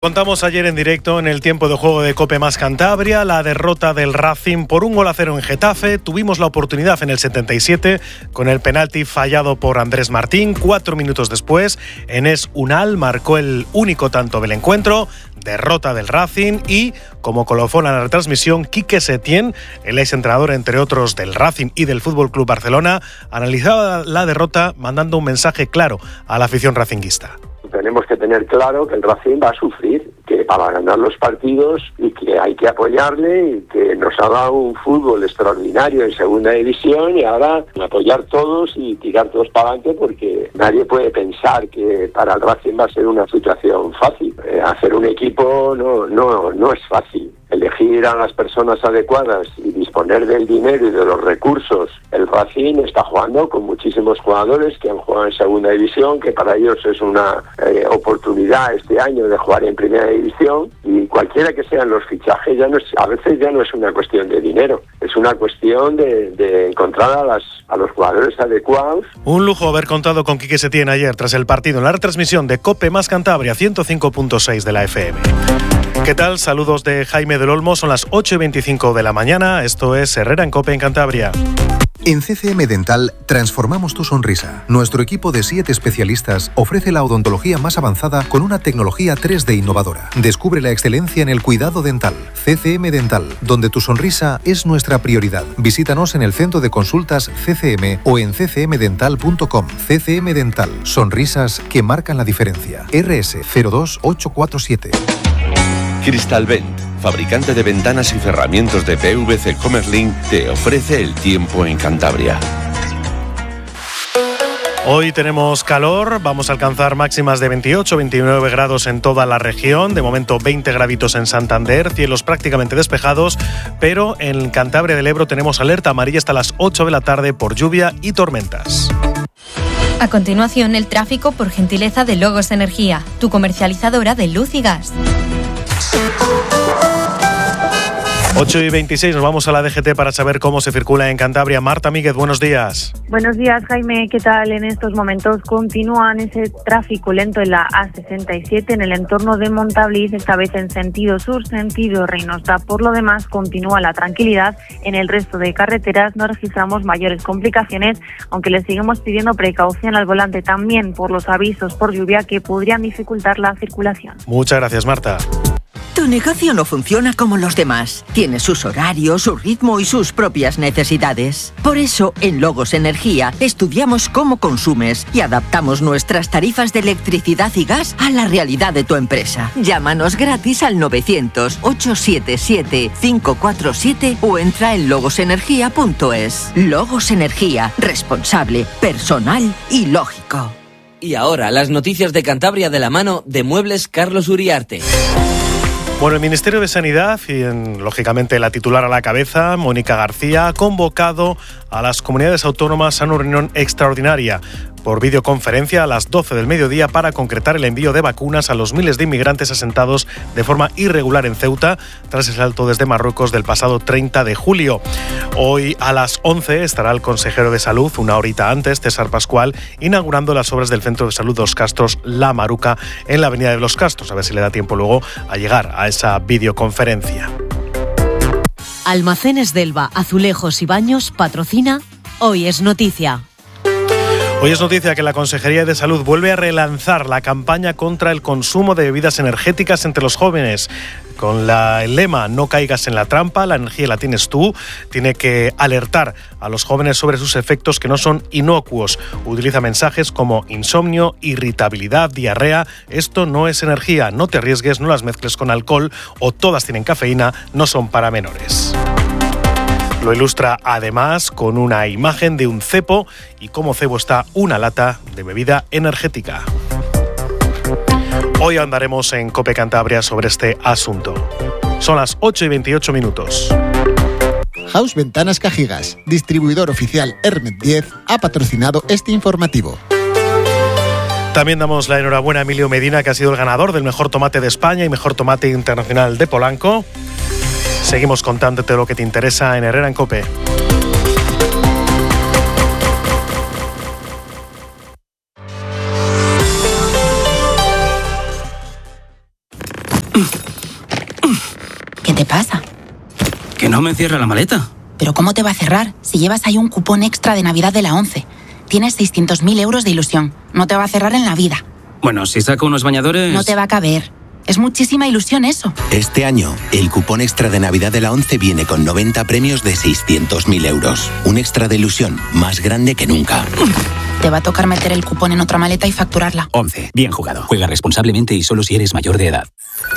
Contamos ayer en directo en el tiempo de juego de COPE más Cantabria, la derrota del Racing por 1-0 en Getafe. Tuvimos la oportunidad en el 77 con el penalti fallado por Andrés Martín. 4 minutos después, Enes Unal marcó el único tanto del encuentro. Derrota del Racing y, como colofón a la retransmisión, Quique Setién, el exentrenador entre otros del Racing y del FC Barcelona, analizaba la derrota mandando un mensaje claro a la afición racinguista. Tenemos que tener claro que el Racing va a sufrir, que para ganar los partidos y que hay que apoyarle y que nos ha dado un fútbol extraordinario en segunda división y ahora apoyar todos y tirar todos para adelante porque nadie puede pensar que para el Racing va a ser una situación fácil. Hacer un equipo no es fácil. Elegir a las personas adecuadas y disponer del dinero y de los recursos. El Racing está jugando con muchísimos jugadores que han jugado en segunda división, que para ellos es una oportunidad este año de jugar en primera división, y cualquiera que sean los fichajes a veces ya no es una cuestión de dinero, es una cuestión de encontrar a los jugadores adecuados. Un lujo haber contado con Quique Setién ayer tras el partido en la retransmisión de COPE más Cantabria 105.6 de la FM. ¿Qué tal? Saludos de Jaime del Olmo, son las 8:25 de la mañana, esto es Herrera en COPE en Cantabria. En CCM Dental transformamos tu sonrisa. Nuestro equipo de 7 especialistas ofrece la odontología más avanzada con una tecnología 3D innovadora. Descubre la excelencia en el cuidado dental. CCM Dental, donde tu sonrisa es nuestra prioridad. Visítanos en el centro de consultas CCM o en ccmdental.com. CCM Dental, sonrisas que marcan la diferencia. RS 02847. Crystalvent, fabricante de ventanas y cerramientos de PVC Comerlin, te ofrece el tiempo en Cantabria. Hoy tenemos calor, vamos a alcanzar máximas de 28-29 grados en toda la región, de momento 20 graditos en Santander, cielos prácticamente despejados, pero en Cantabria del Ebro tenemos alerta amarilla hasta las 8 de la tarde por lluvia y tormentas. A continuación, el tráfico por gentileza de Logos Energía, tu comercializadora de luz y gas. 8:26, nos vamos a la DGT para saber cómo se circula en Cantabria. Marta Míguez, buenos días. Buenos días, Jaime. ¿Qué tal? En estos momentos continúan ese tráfico lento en la A67 en el entorno de Montabliz, esta vez en sentido sur, sentido Reynosa. Por lo demás, continúa la tranquilidad. En el resto de carreteras no registramos mayores complicaciones, aunque les seguimos pidiendo precaución al volante también por los avisos por lluvia que podrían dificultar la circulación. Muchas gracias, Marta. Tu negocio no funciona como los demás. Tiene sus horarios, su ritmo y sus propias necesidades. Por eso, en Logos Energía, estudiamos cómo consumes y adaptamos nuestras tarifas de electricidad y gas a la realidad de tu empresa. Llámanos gratis al 900-877-547 o entra en logosenergia.es. Logos Energía, responsable, personal y lógico. Y ahora, las noticias de Cantabria de la mano de Muebles Carlos Uriarte. Bueno, el Ministerio de Sanidad y, lógicamente, la titular a la cabeza, Mónica García, ha convocado a las comunidades autónomas a una reunión extraordinaria por videoconferencia a las 12 del mediodía para concretar el envío de vacunas a los miles de inmigrantes asentados de forma irregular en Ceuta tras el salto desde Marruecos del pasado 30 de julio. Hoy a las 11 estará el consejero de Salud, una horita antes, César Pascual, inaugurando las obras del Centro de Salud Los Castros La Maruca en la avenida de Los Castros. A ver si le da tiempo luego a llegar a esa videoconferencia. Almacenes Delva, Azulejos y Baños patrocina Hoy es Noticia. Hoy es noticia que la Consejería de Salud vuelve a relanzar la campaña contra el consumo de bebidas energéticas entre los jóvenes. Con el lema "No caigas en la trampa, la energía la tienes tú", tiene que alertar a los jóvenes sobre sus efectos que no son inocuos. Utiliza mensajes como insomnio, irritabilidad, diarrea. Esto no es energía, no te arriesgues, no las mezcles con alcohol o todas tienen cafeína, no son para menores. Lo ilustra además con una imagen de un cepo y cómo cebo está una lata de bebida energética. Hoy andaremos en COPE Cantabria sobre este asunto. Son las 8:28 minutos. House Ventanas Cajigas, distribuidor oficial Hermet 10, ha patrocinado este informativo. También damos la enhorabuena a Emilio Medina, que ha sido el ganador del mejor tomate de España y mejor tomate internacional de Polanco. Seguimos contándote lo que te interesa en Herrera en COPE. ¿Qué te pasa? Que no me cierra la maleta. ¿Pero cómo te va a cerrar si llevas ahí un cupón extra de Navidad de la ONCE? Tienes 600.000 euros de ilusión. No te va a cerrar en la vida. Bueno, si saco unos bañadores... No te va a caber. Es muchísima ilusión eso. Este año, el cupón extra de Navidad de la ONCE viene con 90 premios de 600.000 euros. Un extra de ilusión más grande que nunca. Te va a tocar meter el cupón en otra maleta y facturarla. 11. Bien jugado. Juega responsablemente y solo si eres mayor de edad.